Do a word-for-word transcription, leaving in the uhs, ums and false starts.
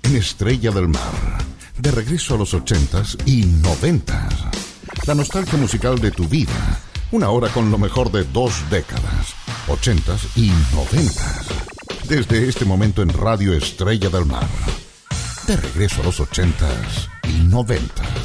en Estrella del Mar. De regreso a los ochentas y noventas. La nostalgia musical de tu vida. Una hora con lo mejor de dos décadas. Ochentas y noventas. Desde este momento en Radio Estrella del Mar. De regreso a los ochentas y noventas.